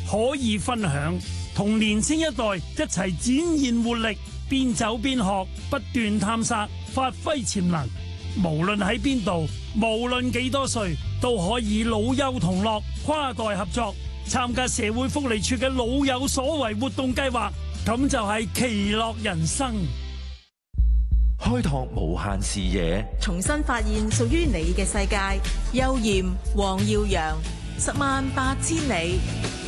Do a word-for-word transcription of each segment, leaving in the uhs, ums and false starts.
可以分享，同年青一代一齊展現活力，邊走邊學，不斷探索，發揮潛能。無論喺邊度，無論幾多歲，都可以老幼同樂，跨代合作，參加社會福利處嘅老有所為活動計劃，咁就係其樂人生。 開拓無限視野， 重新發現屬於你嘅世界。邱賢、黃耀揚，十萬八千里。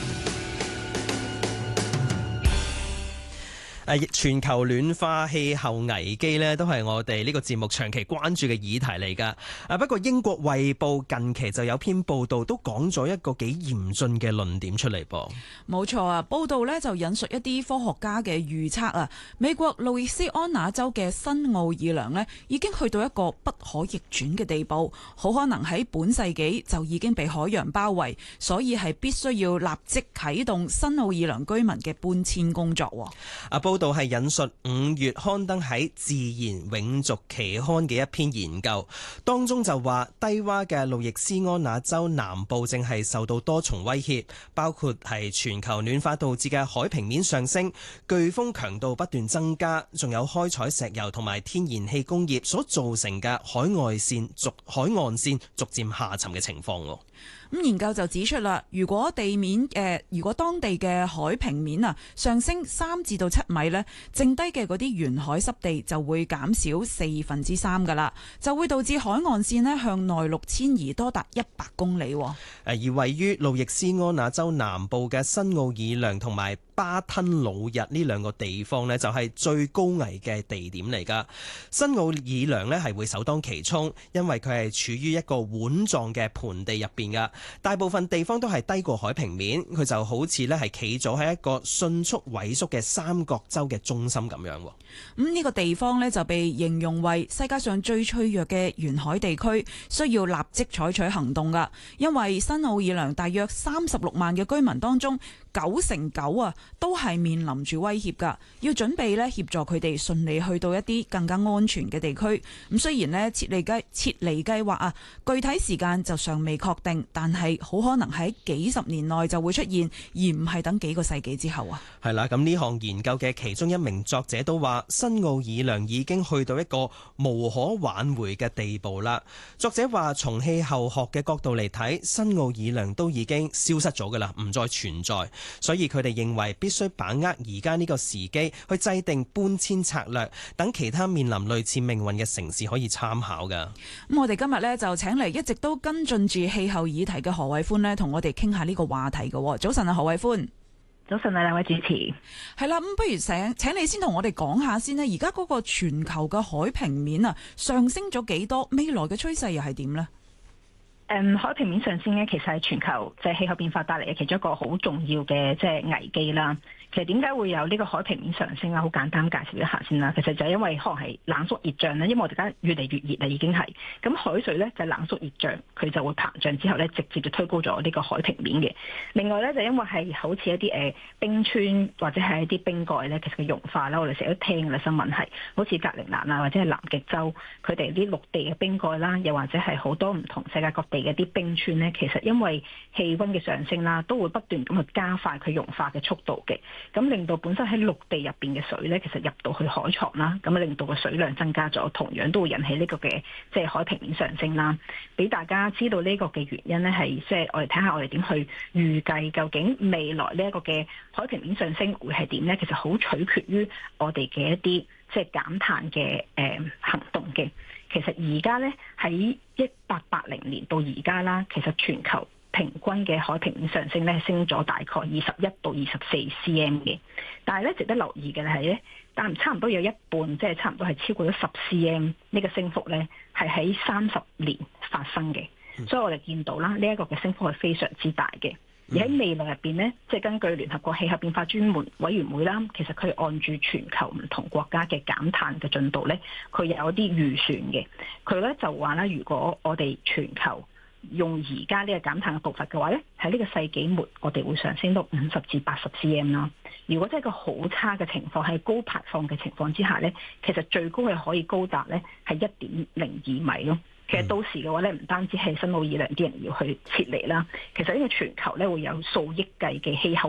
誒，全球暖化、氣候危機咧，都係我哋呢個節目長期關注嘅議題嚟㗎。啊，不過英國衛報近期就有篇報道，都講咗一個幾嚴峻嘅論點出嚟噃。 冇錯啊，報道咧就引述一啲科學家嘅預測啊，美國路易斯安那州嘅新奧爾良呢已經去到一個不可逆轉嘅地步，好可能喺本世紀就已經被海洋包圍，所以係必須要立即啟動新奧爾良居民嘅搬遷工作。 啊，報道係引述五月刊登喺《自然永續期刊》嘅一篇研究，當中就話低洼嘅路易斯安那州南部正係受到多重威脅，包括係全球暖化導致嘅海平面上升、颶風強度不斷增加，仲有開採石油同埋天然氣工業所造成嘅海外線逐海岸線逐漸下沉嘅情況。 咁研究就指出啦，如果地面誒、呃，如果當地嘅海平面啊上升三至到七米呢，剩低嘅嗰啲沿海濕地就會減少四分之三噶啦，就會導致海岸線呢向內陸遷移多達一百公里。誒， 而位於路易斯安那州南部嘅新奧爾良同埋巴吞魯日呢兩個地方呢，就係最高危嘅地點嚟噶。新奧爾良呢係會首當其衝，因為佢係處於一個碗狀嘅盆地入邊噶。大部分地方都係低過海平面，佢就好似咧係企咗喺一個迅速萎縮嘅三角洲嘅中心咁樣。咁、 嗯、呢、這個地方呢，就被形容為世界上最脆弱嘅沿海地區，需要立即採取行動噶。因為新奧爾良大約三十六萬嘅居民當中，九成九啊都係面臨住威脅噶，要準備咧協助佢哋順利去到一啲更加安全嘅地區。咁雖然呢撤離計撤離計劃啊，具體時間就尚未確定，但係好可能喺幾十年內就會出現，而唔係等幾個世紀之後啊。 係啦，咁呢項研究嘅其中一名作者都話，新奧爾良已經去到一個無可挽回嘅地步啦。作者話，從氣候學嘅角度嚟睇，新奧爾良都已經消失咗噶啦，唔再存在。所以佢哋認為必須把握而家呢個時機去制定搬遷策略，等其他面臨類似命運嘅城市可以參考㗎。 咁我哋今日呢，就請嚟一直都跟進住氣候議題嘅何偉歡呢，同我哋傾下呢個話題嘅。早晨啊，何偉歡。 早晨啊，兩位主持。 係啦，咁不如請請你先同我哋講下先呢，而家嗰個全球嘅海平面啊上升咗幾多？未來嘅趨勢又係點呢？ 誒，海平面上升咧，其實係全球即係氣候變化帶嚟嘅其中一個好重要嘅即係危機啦。其實點解會有呢個海平面上升啊？好簡單介紹一下先啦。其實就係因為可能係冷縮熱漲咧，因為我哋而家越嚟越熱啦，已經係咁海水咧就係冷縮熱漲，佢就會膨脹之後咧，直接就推高咗呢個海平面嘅。另外咧就因為係好似一啲誒冰川或者係一啲冰蓋咧，其實嘅融化啦，我哋成日都聽嘅啦新聞係，好似格陵蘭啊或者係南極洲佢哋啲陸地嘅冰蓋啦，又或者係好多唔同世界各地嘅啲冰川咧，其實因為氣溫嘅上升啦，都會不斷咁去加快佢融化嘅速度嘅。咁令到本身喺陸地入邊嘅水咧，其實入到去海床啦，咁啊令到個水量增加咗，同樣都會引起呢個嘅即係海平面上升啦。俾大家知道呢個嘅原因咧，係即係我哋睇下我哋點去預計究竟未來呢一個嘅海平面上升會係點咧？其實好取決於我哋嘅一啲即係減碳嘅誒行動嘅。其實而家咧喺一八八零年到而家啦，其實全球平均嘅海平面上升咧，升咗大概二十一到二十四 cm 嘅。但係咧，值得留意嘅係咧，但差唔多有一半，即係差唔多係超過咗十 cm 呢個升幅咧，係喺三十年發生嘅。嗯、所以我哋見到啦，呢、這、一個嘅升幅係非常之大嘅。而喺未來入邊咧，即係根據聯合國氣候變化專門委員會啦，其實佢按住全球唔同國家嘅減碳嘅進度咧，佢有一啲預算嘅。佢咧就話咧，如果我哋全球用而家呢個減碳嘅步伐嘅話咧，喺呢個世紀末，我哋會上升到五十至八十 cm 啦。如果真係一個好差嘅情況，係高排放嘅情況之下咧，其實最高係可以高達咧係一點零二米咯。其實到時嘅話咧，唔單止係新奧爾良啲人要去撤離啦，其實呢個全球咧會有數億計嘅氣候